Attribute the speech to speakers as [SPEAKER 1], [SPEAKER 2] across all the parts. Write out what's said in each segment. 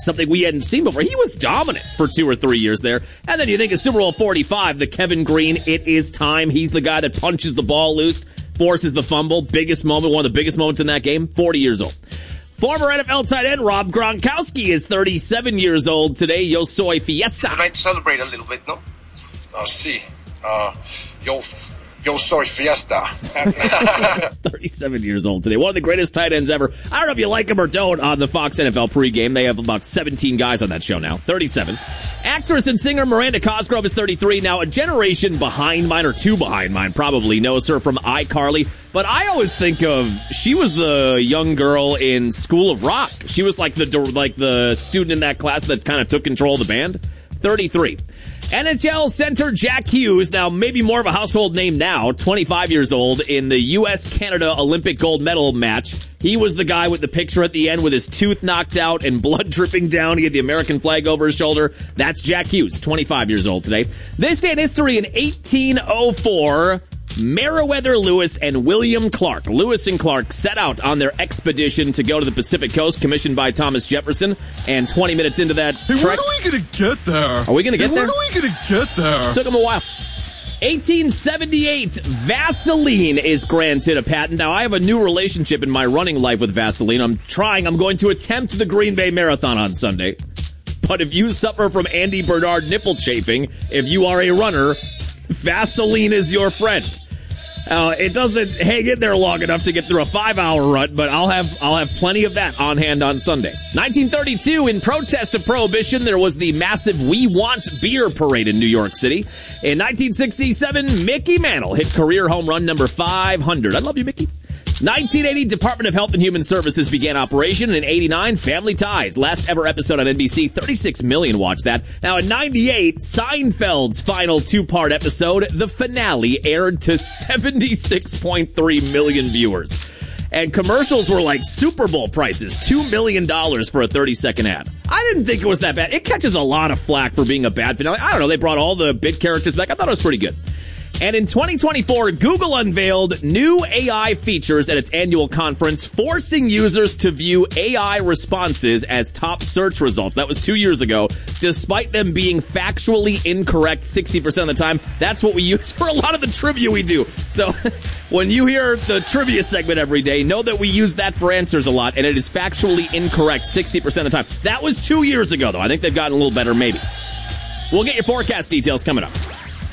[SPEAKER 1] something we hadn't seen before. He was dominant for 2 or 3 years there. And then you think of Super Bowl 45, the Kevin Green, it is time. He's the guy that punches the ball loose, forces the fumble. Biggest moment, one of the biggest moments in that game, 40 years old. Former NFL tight end Rob Gronkowski is 37 years old today. Yo soy fiesta.
[SPEAKER 2] Tonight, celebrate a little bit, no? Sí. Yo soy fiesta.
[SPEAKER 1] 37 years old today. One of the greatest tight ends ever. I don't know if you like him or don't on the Fox NFL pregame. They have about 17 guys on that show now. 37. Actress and singer Miranda Cosgrove is 33. Now, a generation behind mine, or two behind mine, probably knows her from iCarly. But I always think of, she was the young girl in School of Rock. She was like the student in that class that kind of took control of the band. 33. NHL center Jack Hughes, now maybe more of a household name now, 25 years old, in the U.S.-Canada Olympic gold medal match. He was the guy with the picture at the end with his tooth knocked out and blood dripping down. He had the American flag over his shoulder. That's Jack Hughes, 25 years old today. This day in history in 1804, Meriwether Lewis and William Clark. Lewis and Clark set out on their expedition to go to the Pacific Coast, commissioned by Thomas Jefferson. And 20 minutes into that trek...
[SPEAKER 3] When are we going to get there?
[SPEAKER 1] Are we going to get there?
[SPEAKER 3] When are we going to get there?
[SPEAKER 1] Took them a while. 1878, Vaseline is granted a patent. Now, I have a new relationship in my running life with Vaseline. I'm going to attempt the Green Bay Marathon on Sunday. But if you suffer from Andy Bernard nipple chafing, if you are a runner, Vaseline is your friend. It doesn't hang in there long enough to get through a 5-hour run, but I'll have plenty of that on hand on Sunday. 1932, in protest of Prohibition, there was the massive We Want Beer parade in New York City. In 1967, Mickey Mantle hit career home run number 500. I love you, Mickey. 1980, Department of Health and Human Services began operation. In 89, Family Ties, last ever episode on NBC, 36 million watched that. Now in 98, Seinfeld's final 2-part episode, the finale, aired to 76.3 million viewers. And commercials were like Super Bowl prices, $2 million for a 30-second ad. I didn't think it was that bad. It catches a lot of flack for being a bad finale. I don't know, they brought all the big characters back. I thought it was pretty good. And in 2024, Google unveiled new AI features at its annual conference, forcing users to view AI responses as top search results. That was 2 years ago. Despite them being factually incorrect 60% of the time, that's what we use for a lot of the trivia we do. So when you hear the trivia segment every day, know that we use that for answers a lot, and it is factually incorrect 60% of the time. That was 2 years ago, though. I think they've gotten a little better, maybe. We'll get your forecast details coming up.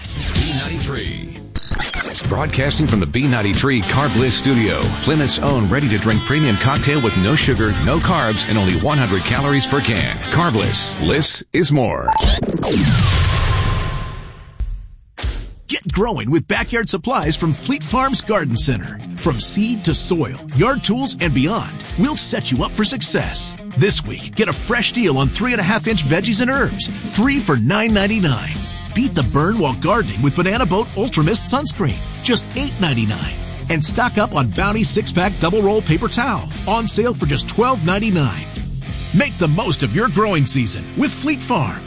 [SPEAKER 4] B93. Broadcasting from the B93 Carbliss studio, Plymouth's own ready-to-drink premium cocktail with no sugar, no carbs, and only 100 calories per can. Carbliss. Less is more.
[SPEAKER 5] Get growing with backyard supplies from Fleet Farms Garden Center. From seed to soil, yard tools, and beyond, we'll set you up for success. This week, get a fresh deal on 3.5-inch veggies and herbs, 3 for $9.99. Beat the burn while gardening with Banana Boat Ultra Mist Sunscreen, just $8.99. And stock up on Bounty 6-pack double roll paper towel, on sale for just $12.99. Make the most of your growing season with Fleet Farm.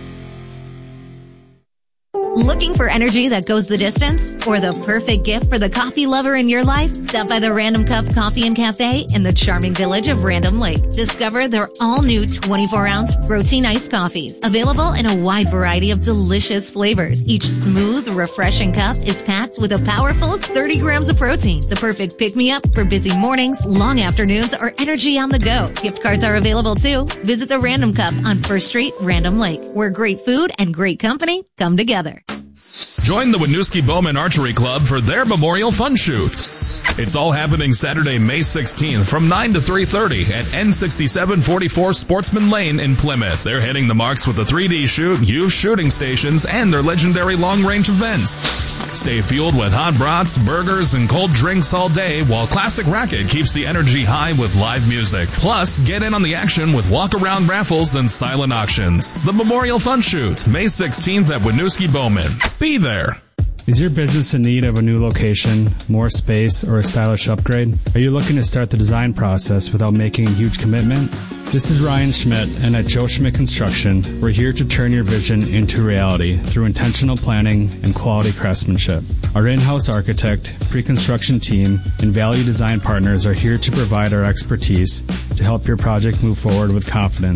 [SPEAKER 6] Looking for energy that goes the distance? Or the perfect gift for the coffee lover in your life? Stop by the Random Cup Coffee and Cafe in the charming village of Random Lake. Discover their all-new 24-ounce protein iced coffees, available in a wide variety of delicious flavors. Each smooth, refreshing cup is packed with a powerful 30 grams of protein. The perfect pick-me-up for busy mornings, long afternoons, or energy on the go. Gift cards are available too. Visit the Random Cup on 1st Street, Random Lake, where great food and great company come together.
[SPEAKER 7] Join the Winooski Bowman Archery Club for their Memorial Fun Shoot. It's all happening Saturday, May 16th from 9 to 3:30 at N6744 Sportsman Lane in Plymouth. They're hitting the marks with a 3D shoot, youth shooting stations, and their legendary long-range events. Stay fueled with hot brats, burgers, and cold drinks all day, while Classic Racket keeps the energy high with live music. Plus, get in on the action with walk-around raffles and silent auctions. The Memorial Fun Shoot, May 16th at Winooski Bowman. Be there.
[SPEAKER 8] Is your business in need of a new location, more space, or a stylish upgrade? Are you looking to start the design process without making a huge commitment? This is Ryan Schmidt, and at Joe Schmidt Construction, we're here to turn your vision into reality through intentional planning and quality craftsmanship. Our in-house architect, pre-construction team, and value design partners are here to provide our expertise to help your project move forward with confidence.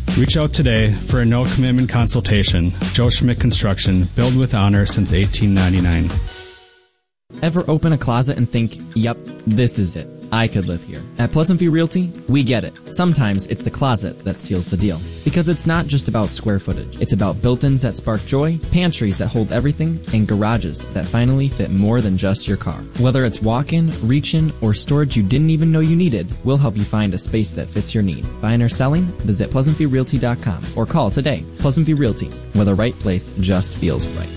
[SPEAKER 8] Reach out today for a no-commitment consultation. Joe Schmidt Construction, build with honor since 1899.
[SPEAKER 9] Ever open a closet and think, yep, this is it. I could live here. At Pleasant View Realty, we get it. Sometimes it's the closet that seals the deal. Because it's not just about square footage. It's about built-ins that spark joy, pantries that hold everything, and garages that finally fit more than just your car. Whether it's walk-in, reach-in, or storage you didn't even know you needed, we'll help you find a space that fits your need. Buying or selling? Visit PleasantViewRealty.com or call today. Pleasant View Realty, where the right place just feels right.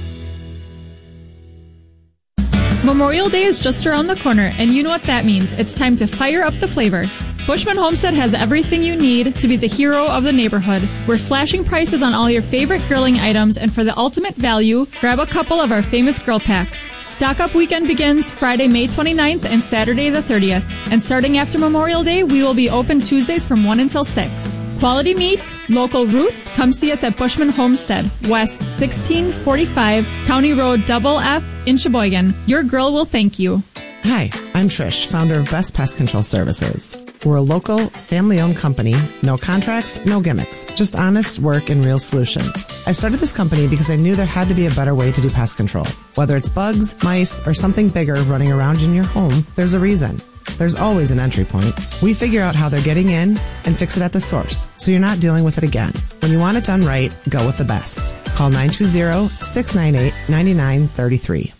[SPEAKER 10] Memorial Day is just around the corner, and you know what that means. It's time to fire up the flavor. Bushman Homestead has everything you need to be the hero of the neighborhood. We're slashing prices on all your favorite grilling items, and for the ultimate value, grab a couple of our famous grill packs. Stock Up Weekend begins Friday, May 29th and Saturday the 30th. And starting after Memorial Day, we will be open Tuesdays from 1 until 6. Quality meat, local roots. Come see us at Bushman Homestead, West 1645 County Road Double F in Sheboygan. Your grill will thank you.
[SPEAKER 11] Hi, I'm Trish, founder of Best Pest Control Services. We're a local, family-owned company. No contracts, no gimmicks, just honest work and real solutions. I started this company because I knew there had to be a better way to do pest control. Whether it's bugs, mice, or something bigger running around in your home, there's a reason. There's always an entry point. We figure out how they're getting in and fix it at the source, so you're not dealing with it again. When you want it done right, go with the best. Call 920-698-9933.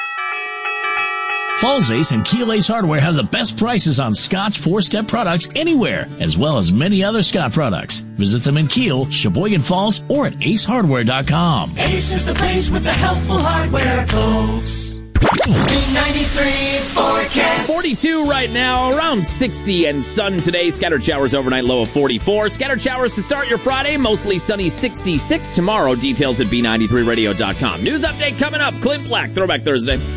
[SPEAKER 12] Falls Ace and Keel Ace Hardware have the best prices on Scott's 4-step products anywhere, as well as many other Scott products. Visit them in Keel, Sheboygan Falls, or at acehardware.com.
[SPEAKER 13] Ace is the place with the helpful hardware, folks. Big 93 forecast.
[SPEAKER 1] 42 right now, around 60 and sun today. Scattered showers overnight, low of 44. Scattered showers to start your Friday, mostly sunny 66 tomorrow. Details at B93radio.com. News update coming up. Clint Black, Throwback Thursday.